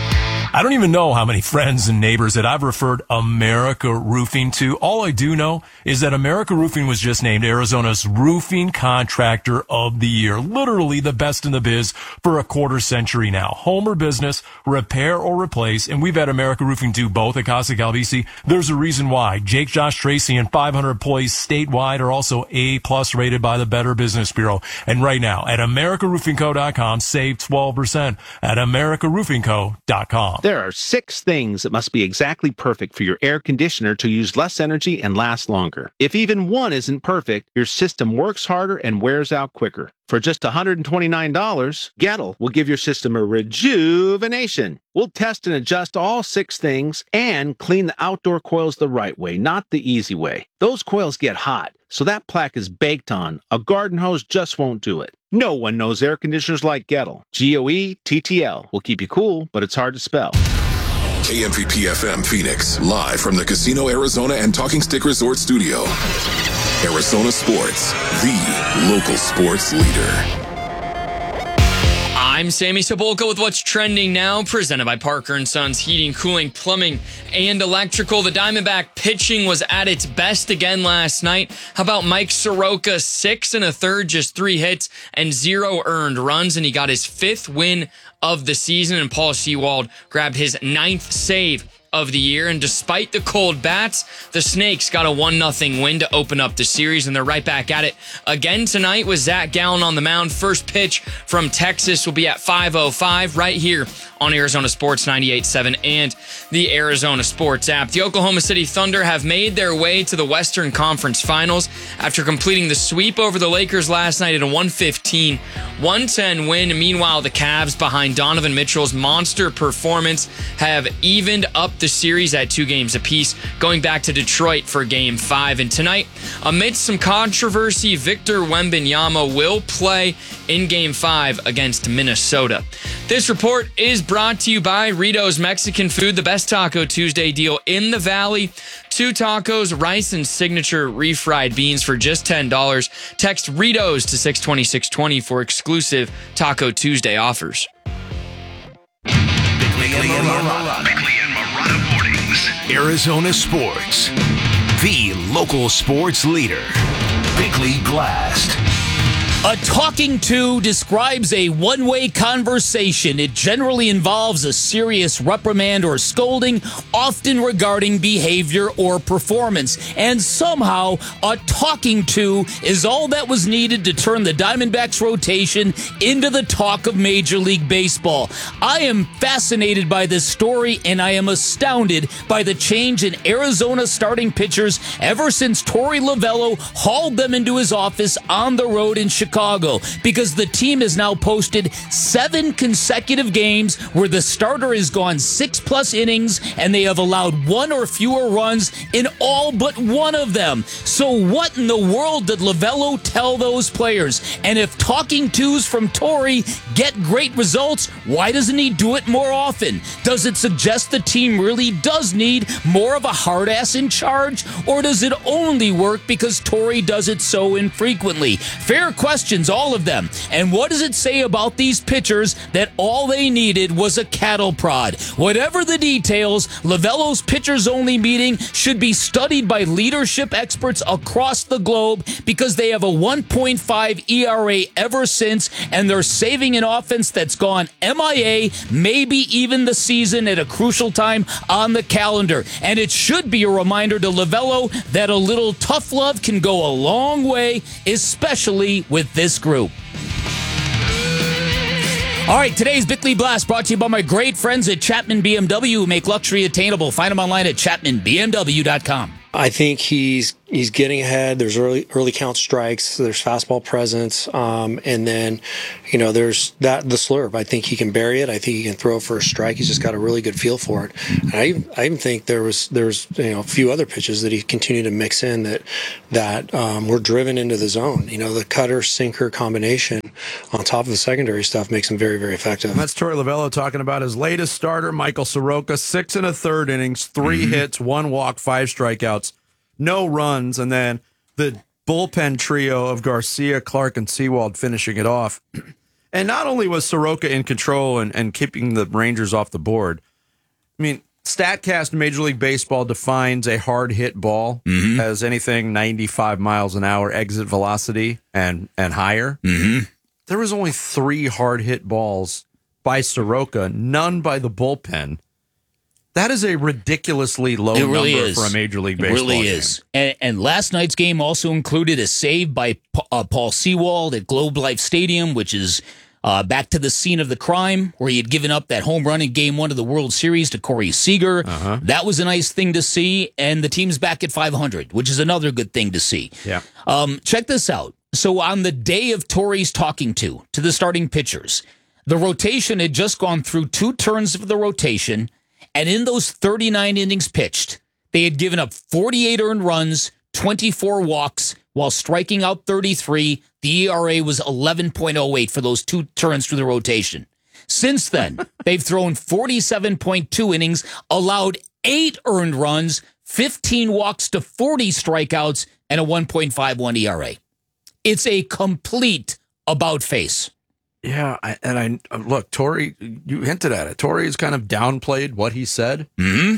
I don't even know how many friends and neighbors that I've referred America Roofing to. All I do know is that America Roofing was just named Arizona's Roofing Contractor of the Year. Literally the best in the biz for a quarter century now. Home or business, repair or replace, and we've had America Roofing do both at Casa Calvisi. There's a reason why. Jake, Josh, Tracy, and five hundred employees statewide are also A-plus rated by the Better Business Bureau. And right now, at America Roofing Co dot com, save twelve percent at America Roofing Co dot com. There are six things that must be exactly perfect for your air conditioner to use less energy and last longer. If even one isn't perfect, your system works harder and wears out quicker. For just one hundred twenty-nine dollars, Gettle will give your system a rejuvenation. We'll test and adjust all six things and clean the outdoor coils the right way, not the easy way. Those coils get hot, so that plaque is baked on. A garden hose just won't do it. No one knows air conditioners like Gettle. G O E T T L will keep you cool, but it's hard to spell. K M V P F M Phoenix, live from the Casino Arizona and Talking Stick Resort Studio. Arizona Sports, the local sports leader. I'm Sammy Sabolka with what's trending now, presented by Parker and Sons Heating, Cooling, Plumbing, and Electrical. The Diamondback pitching was at its best again last night. How about Mike Soroka? Six and a third, just three hits and zero earned runs, and he got his fifth win of the season. And Paul Sewald grabbed his ninth save of the year. And despite the cold bats, the Snakes got a one nothing win to open up the series, and they're right back at it again tonight with Zach Gallen on the mound. First pitch from Texas will be at five oh five right here on Arizona Sports ninety-eight point seven and the Arizona Sports app. The Oklahoma City Thunder have made their way to the Western Conference Finals after completing the sweep over the Lakers last night in a one fifteen one ten win. Meanwhile, the Cavs, behind Donovan Mitchell's monster performance, have evened up the series at two games apiece, going back to Detroit for game five. And tonight, amidst some controversy, Victor Wembanyama will play in game five against Minnesota. This report is brought to you by Rito's Mexican Food, the best Taco Tuesday deal in the Valley. Two tacos, rice, and signature refried beans for just ten dollars. Text Rito's to six two six two zero for exclusive Taco Tuesday offers. Bickley and Marotta. Bickley and Marotta Mornings. Arizona Sports. The local sports leader. Bickley Blast. A talking to describes a one-way conversation. It generally involves a serious reprimand or scolding, often regarding behavior or performance. And somehow, a talking to is all that was needed to turn the Diamondbacks rotation into the talk of Major League Baseball. I am fascinated by this story, and I am astounded by the change in Arizona starting pitchers ever since Torey Lovullo hauled them into his office on the road in Chicago. Chicago because the team has now posted seven consecutive games where the starter has gone six-plus innings and they have allowed one or fewer runs in all but one of them. So what in the world did Lovullo tell those players? And if talking twos from Torey get great results, why doesn't he do it more often? Does it suggest the team really does need more of a hard ass in charge? Or does it only work because Torey does it so infrequently? Fair questions, all of them. And what does it say about these pitchers that all they needed was a cattle prod? Whatever the details, Lovullo's pitchers only meeting should be studied by leadership experts across the globe because they have a one point five E R A ever since, and they're saving an offense that's gone M I A, maybe even the season at a crucial time on the calendar. And it should be a reminder to Lovullo that a little tough love can go a long way, especially with this group. All right, today's Bickley Blast brought to you by my great friends at Chapman B M W who make luxury attainable. Find them online at chapman b m w dot com. I think he's he's getting ahead. There's early early count strikes. There's fastball presence, um, and then, you know, there's that the slurve. I think he can bury it. I think he can throw for a strike. He's just got a really good feel for it. And I even, I even think there was there's you know a few other pitches that he continued to mix in that that um, were driven into the zone. You know, the cutter sinker combination on top of the secondary stuff makes him very very effective. That's Torey Lovullo talking about his latest starter, Michael Soroka. Six and a third innings, three mm-hmm. hits, one walk, five strikeouts. No runs, and then the bullpen trio of Garcia, Clark, and Sewald finishing it off. And not only was Soroka in control and, and keeping the Rangers off the board, I mean, StatCast Major League Baseball defines a hard hit ball mm-hmm. as anything ninety-five miles an hour exit velocity and, and higher. Mm-hmm. There was only three hard hit balls by Soroka, none by the bullpen. That is a ridiculously low it really number is. for a Major League Baseball It really game. is. And, and last night's game also included a save by uh, Paul Sewald at Globe Life Stadium, which is uh, back to the scene of the crime, where he had given up that home run in Game One of the World Series to Corey Seager. Uh-huh. That was a nice thing to see, and the team's back at five hundred, which is another good thing to see. Yeah. Um, check this out. So on the day of Torey's talking to, to the starting pitchers, the rotation had just gone through two turns of the rotation. And in those thirty-nine innings pitched, they had given up forty-eight earned runs, twenty-four walks, while striking out thirty-three. The E R A was eleven point oh eight for those two turns through the rotation. Since then, they've thrown forty-seven point two innings, allowed eight earned runs, fifteen walks to forty strikeouts, and a one point five one E R A. It's a complete about face. Yeah, I, and I look, Torey, you hinted at it. Torey's kind of downplayed what he said. Mm-hmm.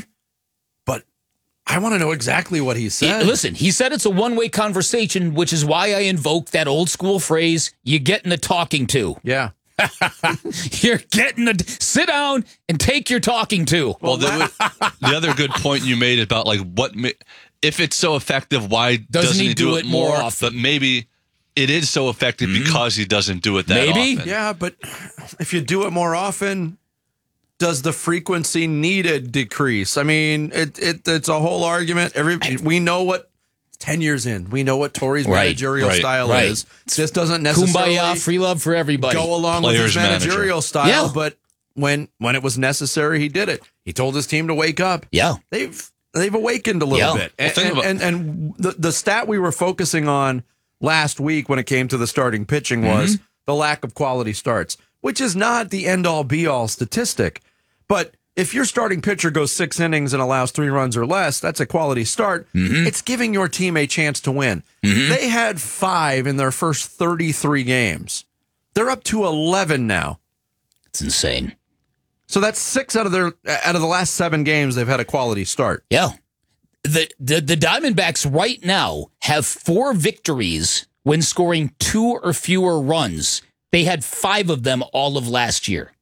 But I want to know exactly what he said. He, listen, he said it's a one-way conversation, which is why I invoke that old school phrase, you get in a talking to. Yeah. You're getting a sit down and take your talking to. Well, the, the other good point you made about like what if it's so effective, why doesn't, doesn't he, he do, do it it more? more often? But maybe it is so effective mm-hmm. because he doesn't do it that maybe? often. Yeah, but if you do it more often, does the frequency needed decrease? I mean, it, it it's a whole argument. Every we know what ten years in, we know what Torey's right, managerial right, style right. is. This doesn't necessarily Kumbaya, free love for everybody. Go along Players with his managerial manager. style, yeah. but when when it was necessary, he did it. He told his team to wake up. Yeah, they've they've awakened a little yeah. bit. And, well, and, about- and and the the stat we were focusing on last week when it came to the starting pitching was mm-hmm. the lack of quality starts, which is not the end-all be-all statistic. But if your starting pitcher goes six innings and allows three runs or less, that's a quality start. Mm-hmm. It's giving your team a chance to win. Mm-hmm. They had five in their first thirty-three games. They're up to eleven now. It's insane. So that's six out of their out of the last seven games they've had a quality start. Yeah. The, the the Diamondbacks right now have four victories when scoring two or fewer runs. They had five of them all of last year.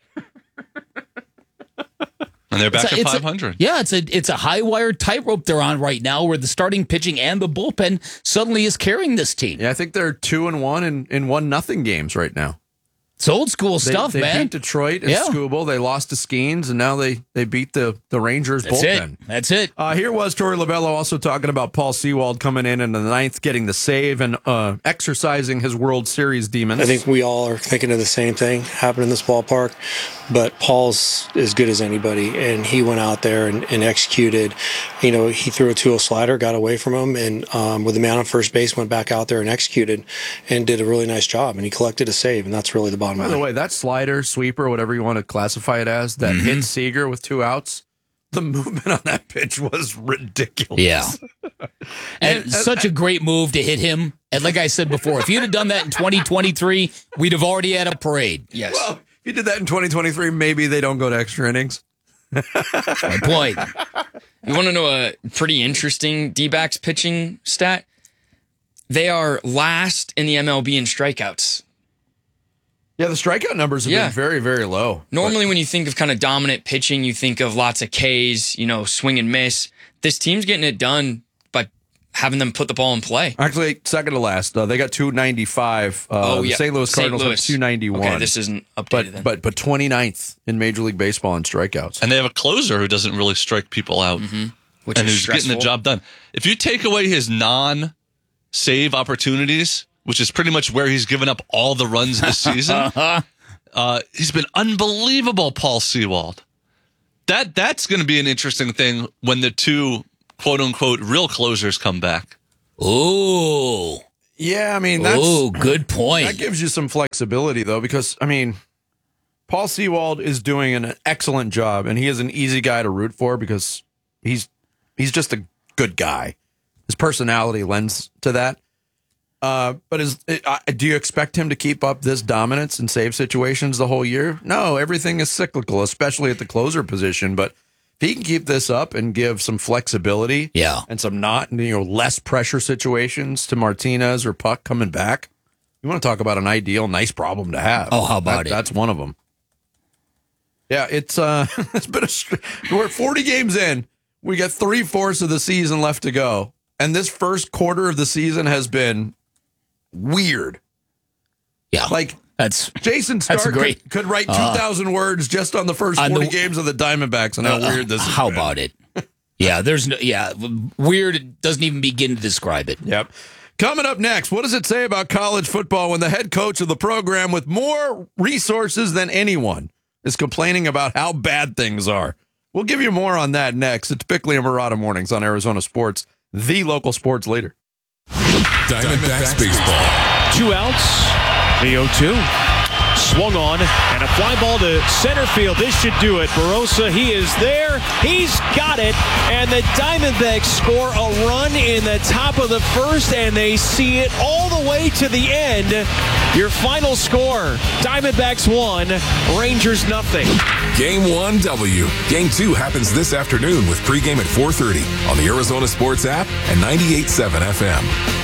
And they're back It's a- at it's a- five hundred. Yeah, it's a it's a high wired tightrope they're on right now, where the starting pitching and the bullpen suddenly is carrying this team. Yeah, I think they're two and one in, in one nothing games right now. It's old school They, stuff, they man. beat Detroit in Yeah. Scooball. They lost to Skeens, and now they, they beat the, the Rangers That's bullpen. it. That's it. Uh, here was Torey Lovello also talking about Paul Sewald coming in in the ninth, getting the save and uh, exercising his World Series demons. I think we all are thinking of the same thing happened in this ballpark, but Paul's as good as anybody, and he went out there and, and executed. You know, he threw a two oh slider, got away from him, and um, with the man on first base, went back out there and executed and did a really nice job, and he collected a save, and that's really the bottom By line. the way, that slider, sweeper, whatever you want to classify it as, that Mm-hmm. hit Seager with two outs, the movement on that pitch was ridiculous. Yeah. And such a great move to hit him. And like I said before, if you'd have done that in twenty twenty-three, we'd have already had a parade. Yes. Well, if you did that in twenty twenty-three, maybe they don't go to extra innings. That's my point. You want to know a pretty interesting D-backs pitching stat? They are last in the M L B in strikeouts. Yeah, the strikeout numbers have Yeah. been very, very low. Normally, when you think of kind of dominant pitching, you think of lots of Ks, you know, swing and miss. This team's getting it done by having them put the ball in play. Actually, second to last. Uh, they got two ninety-five. Uh, Oh, the yeah. Saint Louis Saint Cardinals Louis. have two ninety-one. Okay, this isn't updated but, then. But, but twenty-ninth in Major League Baseball in strikeouts. And they have a closer who doesn't really strike people out, Mm-hmm. Which and is who's stressful. getting the job done. If you take away his non-save opportunities, which is pretty much where he's given up all the runs this season, uh, he's been unbelievable, Paul Sewald. That that's going to be an interesting thing when the two quote unquote real closers come back. Oh, Yeah, I mean, that's oh, good point. that gives you some flexibility, though, because, I mean, Paul Sewald is doing an excellent job, and he is an easy guy to root for because he's he's just a good guy. His personality lends to that. Uh, but is uh, do you expect him to keep up this dominance in save situations the whole year? No, everything is cyclical, especially at the closer position. But if he can keep this up and give some flexibility, Yeah. and some not you know less pressure situations to Martinez or Puck coming back, you want to talk about an ideal, nice problem to have. Oh, how about That- it? That's one of them. Yeah, it's uh, it's been a str- we're forty games in. We got three fourths of the season left to go, and this first quarter of the season has been weird. Yeah, like that's Jason Stark that's great. could, could write two Uh, thousand words just on the first on the- forty games of the Diamondbacks, and how Uh, weird this is. How about it? Yeah, there's no, yeah, weird doesn't even begin to describe it. Yep. Coming up next, what does it say about college football when the head coach of the program with more resources than anyone is complaining about how bad things are? We'll give you more on that next. It's Bickley and Murata Mornings on Arizona Sports, the local sports leader. Diamondbacks baseball. Two outs. The oh two. Swung on, and a fly ball to center field. This should do it. Barossa, he is there. He's got it. And the Diamondbacks score a run in the top of the first, and they see it all the way to the end. Your final score, Diamondbacks one, Rangers nothing. Game one W. Game two happens this afternoon with pregame at four thirty on the Arizona Sports app and ninety-eight point seven F M.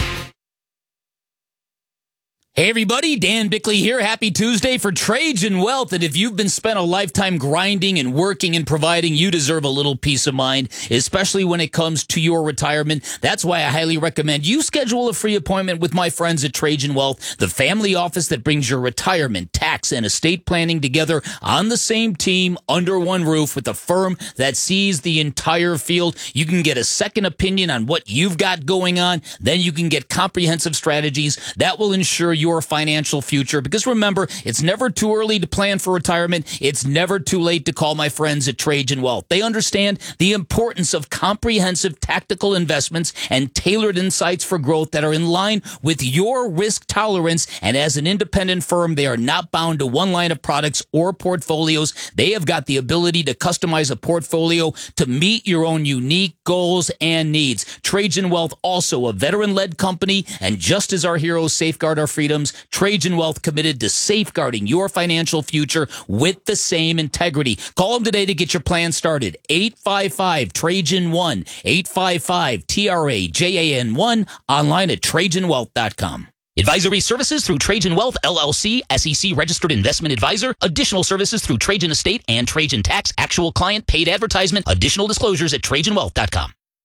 Hey everybody, Dan Bickley here. Happy Tuesday for Trajan Wealth. And if you've been spent a lifetime grinding and working and providing, you deserve a little peace of mind, especially when it comes to your retirement. That's why I highly recommend you schedule a free appointment with my friends at Trajan Wealth, the family office that brings your retirement, tax, and estate planning together on the same team under one roof with a firm that sees the entire field. You can get a second opinion on what you've got going on. Then you can get comprehensive strategies that will ensure your financial future. Because remember, it's never too early to plan for retirement. It's never too late to call my friends at Trajan Wealth. They understand the importance of comprehensive tactical investments and tailored insights for growth that are in line with your risk tolerance. And as an independent firm, they are not bound to one line of products or portfolios. They have got the ability to customize a portfolio to meet your own unique goals and needs. Trajan Wealth, also a veteran-led company, and just as our heroes safeguard our freedom, Trajan Wealth committed to safeguarding your financial future with the same integrity. Call them today to get your plan started. eight five five Trajan one, eight five five T R A J A N one, online at Trajan Wealth dot com. Advisory services through Trajan Wealth, L L C, S E C registered investment advisor. Additional services through Trajan Estate and Trajan Tax. Actual client paid advertisement. Additional disclosures at Trajan Wealth dot com.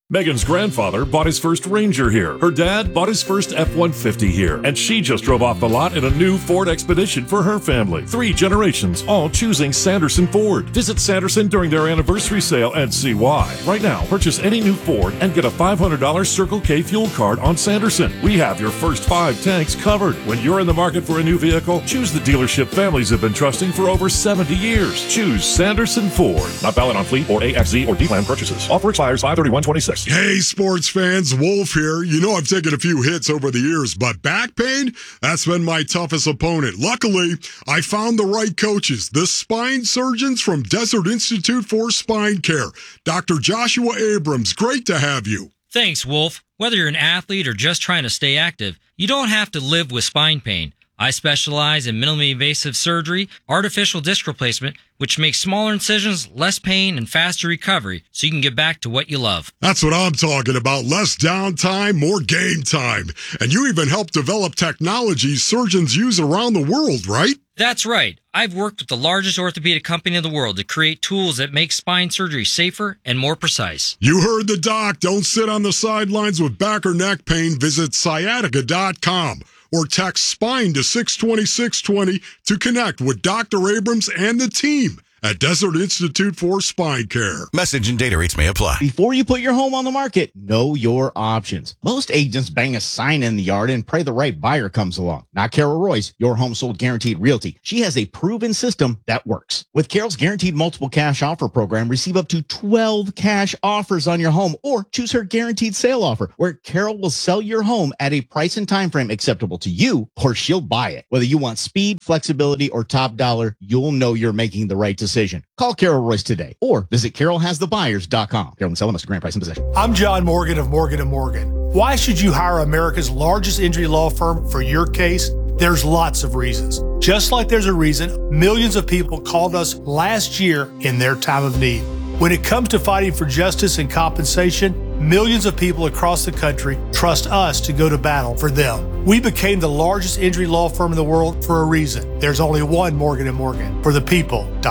Megan's grandfather bought his first Ranger here. Her dad bought his first F one fifty here. And she just drove off the lot in a new Ford Expedition for her family. Three generations, all choosing Sanderson Ford. Visit Sanderson during their anniversary sale and see why. Right now, purchase any new Ford and get a five hundred dollars Circle K fuel card on Sanderson. We have your first five tanks covered. When you're in the market for a new vehicle, choose the dealership families have been trusting for over seventy years. Choose Sanderson Ford. Not valid on fleet or A X Z or D-Plan purchases. Offer expires five thirty-one twenty-six. Hey, sports fans, Wolf here. You know I've taken a few hits over the years, but back pain, that's been my toughest opponent. Luckily, I found the right coaches, the spine surgeons from Desert Institute for Spine Care. Doctor Joshua Abrams, great to have you. Thanks, Wolf. Whether you're an athlete or just trying to stay active, you don't have to live with spine pain. I specialize in minimally invasive surgery, artificial disc replacement, which makes smaller incisions, less pain, and faster recovery, so you can get back to what you love. That's what I'm talking about. Less downtime, more game time. And you even help develop technologies surgeons use around the world, right? That's right. I've worked with the largest orthopedic company in the world to create tools that make spine surgery safer and more precise. You heard the doc. Don't sit on the sidelines with back or neck pain. Visit sciatica dot com. Or text SPINE to six two six two zero to connect with Doctor Abrams and the team at Desert Institute for Spine Care. Message and data rates may apply. Before you put your home on the market, know your options. Most agents bang a sign in the yard and pray the right buyer comes along. Not Carol Royce, your home sold guaranteed realty. She has a proven system that works. With Carol's guaranteed multiple cash offer program, receive up to twelve cash offers on your home or choose her guaranteed sale offer where Carol will sell your home at a price and time frame acceptable to you or she'll buy it. Whether you want speed, flexibility, or top dollar, you'll know you're making the right decision. Decision. Call Carol Royce today or visit carol has the buyers dot com. Carol and Seller must grant price and possession. I'm John Morgan of Morgan and Morgan. Why should you hire America's largest injury law firm for your case? There's lots of reasons. Just like there's a reason millions of people called us last year in their time of need. When it comes to fighting for justice and compensation, millions of people across the country trust us to go to battle for them. We became the largest injury law firm in the world for a reason. There's only one Morgan and Morgan, for the people.